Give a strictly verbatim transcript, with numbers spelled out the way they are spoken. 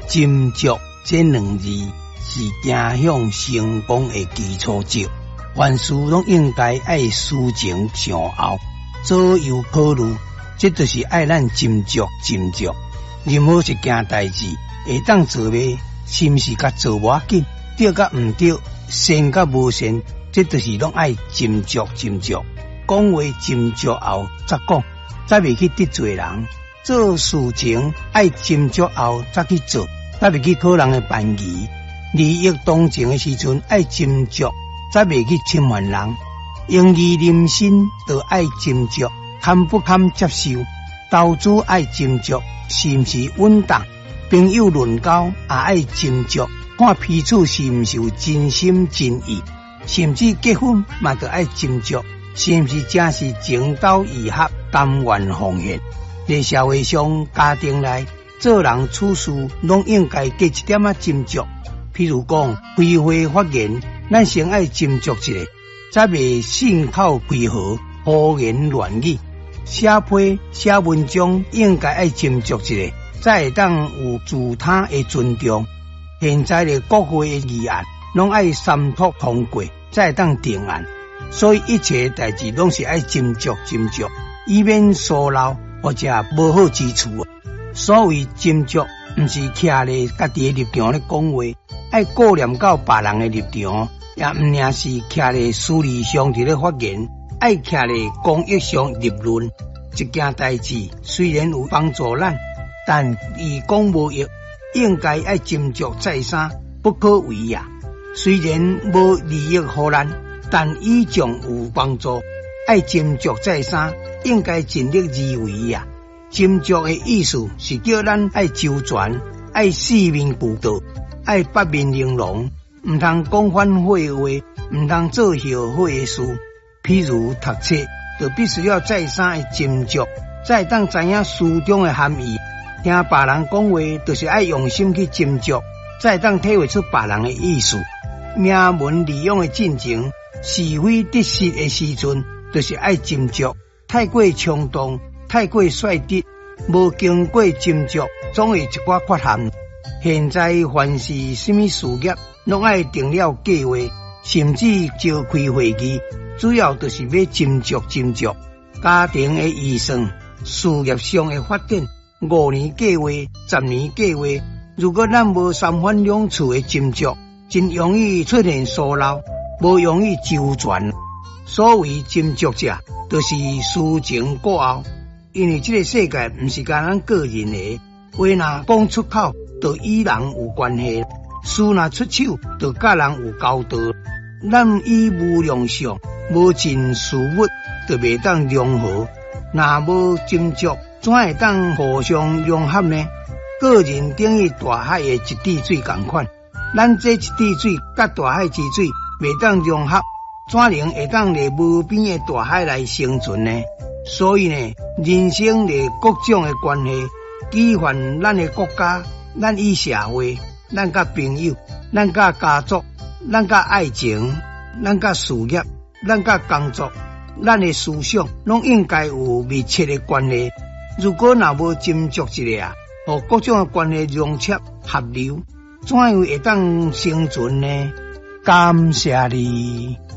斟酌这两字是走向成功的基础石，凡事拢应该爱思前想后，左右考虑，这就是爱咱斟酌斟酌。任何一件代志会当做袂，是毋是甲做无要紧，对甲毋对，善甲无善，这就是拢爱斟酌斟酌。讲话斟酌后再讲，才袂去得罪人。做事情爱斟酌后再去做，才袂去讨人的便宜。利益同情的时阵爱斟酌，才袂去侵犯人。用义临心就爱斟酌，堪不堪接受。投资爱斟酌，是毋是稳当？朋友论交也爱斟酌，看彼此是毋是有真心真意。甚至结婚嘛，就爱斟酌，是毋是真是情投意合、甘愿奉献？在社会上、家庭内，做人处事拢应该加一点仔斟酌。譬如讲，开会发言，咱先爱斟酌一下，才袂信口开河、胡言乱语。写批、写文章应该爱斟酌一下，才会当有自他的尊重。现在的国会的议案，拢爱三读通过，才会当定案。所以一切代志拢是爱斟酌斟酌，以免疏漏或者无好之处。所谓斟酌，毋是徛咧家己的立场咧讲话，爱顾念到别人的立场，也毋领是徛咧私利上伫咧发言，爱徛咧公益上立论。一件代志虽然有帮助咱，但伊讲无益，应该爱斟酌再三，不可为也。虽然无利益互咱，但伊将有帮助，爱斟酌再三，应该尽力而为呀。斟酌的意思是叫咱爱周全，爱四面顾到，爱八面玲珑，唔通讲反话话，唔通做后悔的事。譬如读册，就必须要再三的斟酌，才会当知影书中的含义。听别人讲话，就是爱用心去斟酌，才会当体会出别人的意思。名闻利用的进程，是非得失的时阵，就是爱斟酌。太过冲动，太过率直，无经过斟酌，总会一寡缺陷。现在凡是什么事业，拢爱定了计划，甚至召开会议，主要就是要斟酌斟酌。家庭的预算，事业上的发展，五年计划、十年计划，如果咱无三番两次的斟酌，真容易出现疏漏，无容易周全。所谓斟酌者，就是思前顾后，因为这个世界不是跟咱个人的，话若讲出口，就与人有关系；事若出手，就甲人有交道。咱以无量相，无尽事物，就袂当融合。若无斟酌，怎会当互相融合呢？个人等于大海的一滴水同款，咱这一滴水甲大海之水袂当融合，怎能会当在无边的大海来生存呢？所以呢，人生的各种的关系，举凡咱的国家、咱与社会、咱甲朋友、咱甲家族、咱甲爱情、咱甲事业、咱甲工作、咱的思想，拢应该有密切的关系。如果若无斟酌一下，互各种的关系融洽合流，怎样会当生存呢？感谢你。